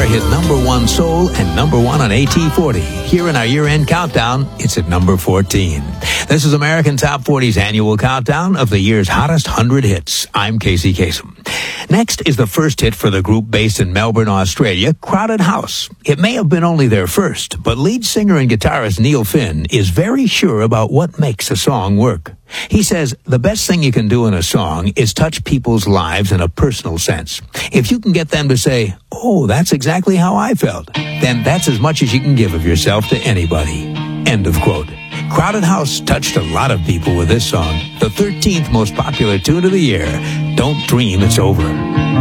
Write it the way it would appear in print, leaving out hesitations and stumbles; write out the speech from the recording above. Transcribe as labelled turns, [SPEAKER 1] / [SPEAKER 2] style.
[SPEAKER 1] hit #1 soul and #1 on AT40. Here in our year-end countdown, it's at number 14. This is American Top 40's annual countdown of the year's hottest 100 hits. I'm Casey Kasem. Next is the first hit for the group based in Melbourne, Australia, Crowded House. It may have been only their first, but lead singer and guitarist Neil Finn is very sure about what makes a song work. He says the best thing you can do in a song is touch people's lives in a personal sense. If you can get them to say, "Oh, that's exactly how I felt," then that's as much as you can give of yourself to anybody. End of quote. Crowded House touched a lot of people with this song, the 13th most popular tune of the year. Don't dream it's over.